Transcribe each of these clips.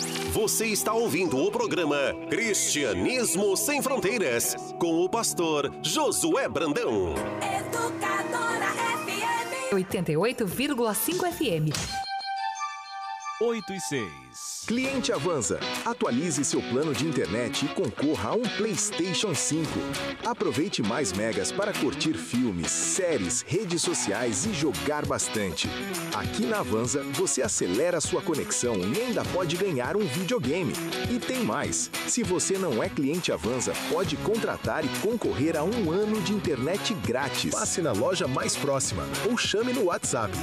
Você está ouvindo o programa Cristianismo Sem Fronteiras, com o pastor Josué Brandão. Educadora FM 88,5 FM. 8 e 6. Cliente Avanza, atualize seu plano de internet e concorra a um PlayStation 5. Aproveite mais megas para curtir filmes, séries, redes sociais e jogar bastante. Aqui na Avanza, você acelera sua conexão e ainda pode ganhar um videogame. E tem mais, se você não é cliente Avanza, pode contratar e concorrer a 1 ano de internet grátis. Passe na loja mais próxima ou chame no WhatsApp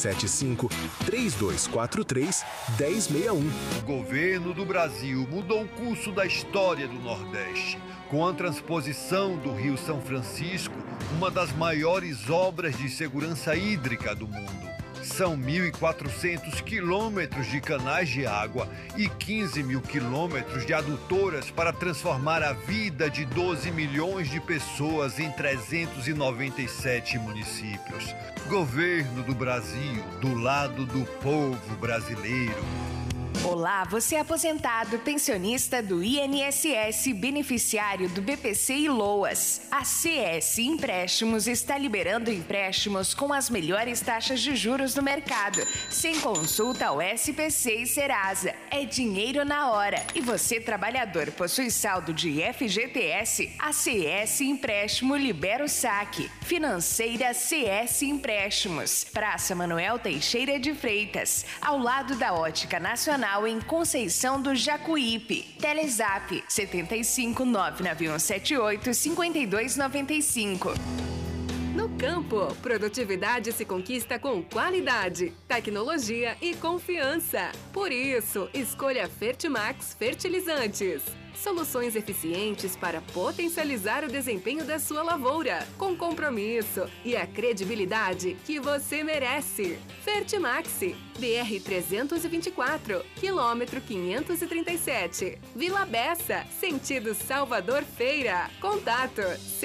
75-3243-1061. O governo do Brasil mudou o curso da história do Nordeste, com a transposição do Rio São Francisco, uma das maiores obras de segurança hídrica do mundo. São 1.400 quilômetros de canais de água e 15 mil quilômetros de adutoras para transformar a vida de 12 milhões de pessoas em 397 municípios. Governo do Brasil, do lado do povo brasileiro. Olá, você é aposentado, pensionista do INSS, beneficiário do BPC e LOAS. A CS Empréstimos está liberando empréstimos com as melhores taxas de juros do mercado, sem consulta ao SPC e Serasa. É dinheiro na hora. E você, trabalhador, possui saldo de FGTS? A CS Empréstimo libera o saque. Financeira CS Empréstimos. Praça Manuel Teixeira de Freitas, ao lado da Ótica Nacional, em Conceição do Jacuípe. Telezap 75 99178 5295. No campo, produtividade se conquista com qualidade, tecnologia e confiança. Por isso, escolha Fertimax Fertilizantes. Soluções eficientes para potencializar o desempenho da sua lavoura, com compromisso e a credibilidade que você merece. Fertimax, BR-324, quilômetro 537, Vila Bessa, sentido Salvador Feira. Contato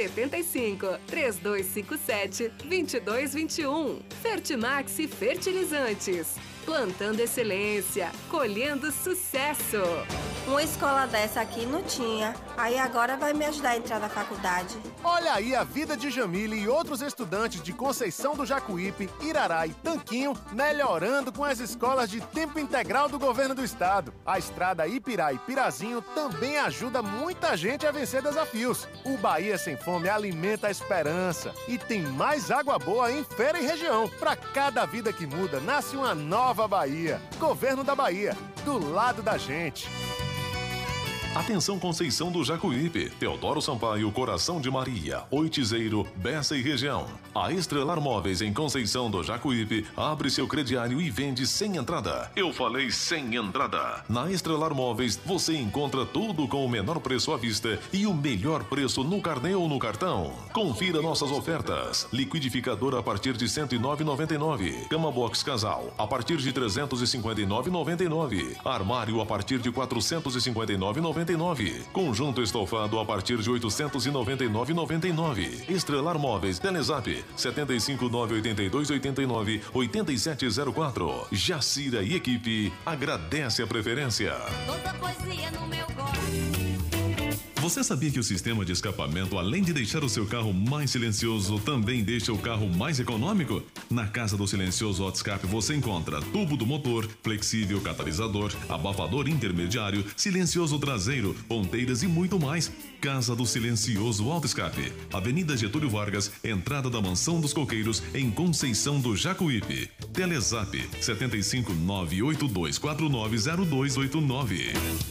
75-3257-2221. Fertimax Fertilizantes. Plantando excelência, colhendo sucesso. Uma escola dessa aqui não tinha. Aí agora vai me ajudar a entrar na faculdade. Olha aí a vida de Jamile e outros estudantes de Conceição do Jacuípe, Irará e Tanquinho melhorando com as escolas de tempo integral do governo do estado. A estrada Ipirá e Pirazinho também ajuda muita gente a vencer desafios. O Bahia Sem Fome alimenta a esperança. E tem mais água boa em Feira e região. Para cada vida que muda, nasce uma nova Bahia. Governo da Bahia, do lado da gente. Atenção Conceição do Jacuípe, Teodoro Sampaio, Coração de Maria, Oitizeiro, Bessa e região. A Estrelar Móveis em Conceição do Jacuípe abre seu crediário e vende sem entrada. Eu falei sem entrada. Na Estrelar Móveis você encontra tudo com o menor preço à vista e o melhor preço no carnê ou no cartão. Confira nossas ofertas. Liquidificador a partir de R$ 109,99. Cama box casal a partir de R$ 359,99. Armário a partir de R$ 459,99. Conjunto estofado a partir de R$ 899,99. Estrelar Móveis, Telezap 75982898704. Jacira e equipe agradece a preferência. Toda poesia no meu gosto. Você sabia que o sistema de escapamento, além de deixar o seu carro mais silencioso, também deixa o carro mais econômico? Na Casa do Silencioso Auto Escape você encontra tubo do motor, flexível catalisador, abafador intermediário, silencioso traseiro, ponteiras e muito mais. Casa do Silencioso Auto Escape, Avenida Getúlio Vargas, entrada da Mansão dos Coqueiros, em Conceição do Jacuípe. Telezap 75982490289.